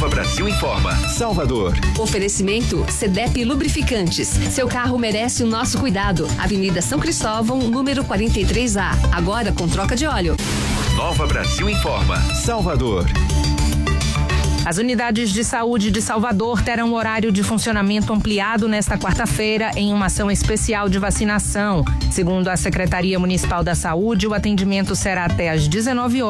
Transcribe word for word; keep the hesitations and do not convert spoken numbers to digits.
Nova Brasil Informa, Salvador. Oferecimento Cedep Lubrificantes. Seu carro merece o nosso cuidado. Avenida São Cristóvão, número quarenta e três A. Agora com troca de óleo. Nova Brasil Informa, Salvador. As unidades de saúde de Salvador terão horário de funcionamento ampliado nesta quarta-feira em uma ação especial de vacinação. Segundo a Secretaria Municipal da Saúde, o atendimento será até às dezenove horas.